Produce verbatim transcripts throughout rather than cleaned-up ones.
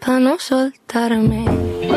para no soltarme.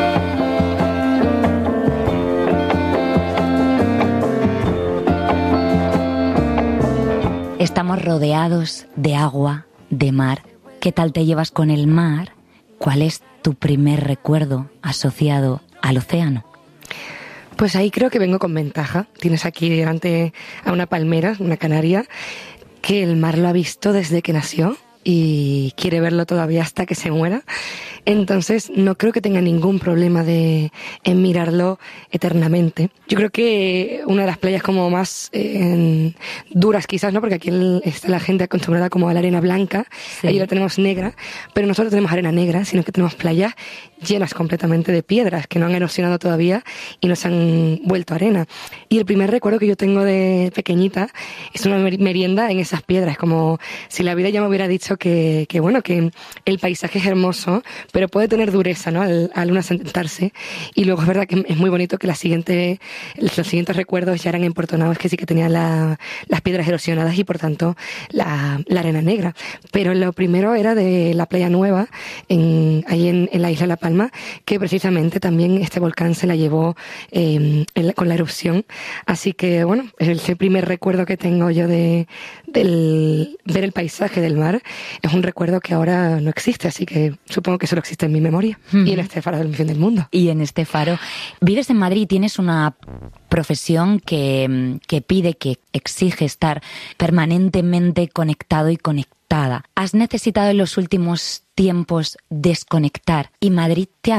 Estamos rodeados de agua, de mar. ¿Qué tal te llevas con el mar? ¿Cuál es tu primer recuerdo asociado al océano? Pues ahí creo que vengo con ventaja. Tienes aquí delante a una palmera, una canaria, que el mar lo ha visto desde que nació y quiere verlo todavía hasta que se muera. Entonces no creo que tenga ningún problema de, en mirarlo eternamente. Yo creo que una de las playas como más eh, duras quizás, ¿no? Porque aquí el, está la gente acostumbrada como a la arena blanca, sí. Allí la tenemos negra, pero nosotros tenemos arena negra, sino que tenemos playas llenas completamente de piedras que no han erosionado todavía y nos han vuelto arena. Y el primer recuerdo que yo tengo de pequeñita es una merienda en esas piedras, como si la vida ya me hubiera dicho que, que bueno, que el paisaje es hermoso, pero puede tener dureza, ¿no? Al, al uno sentarse. Y luego es verdad que es muy bonito que la siguiente, los siguientes recuerdos ya eran en Puerto Naos, que sí que tenían la, las piedras erosionadas y por tanto la, la arena negra. Pero lo primero era de la Playa Nueva, en, ahí en, en la isla de La Palma, que precisamente también este volcán se la llevó eh, en, con la erupción. Así que bueno, es el primer recuerdo que tengo yo de del, ver el paisaje del mar. Es un recuerdo que ahora no existe, así que supongo que solo existe en mi memoria uh-huh. y en este faro del fin del mundo. Y en este faro. Vives en Madrid y tienes una profesión que, que pide, que exige estar permanentemente conectado y conectada. ¿Has necesitado en los últimos tiempos desconectar y Madrid te ha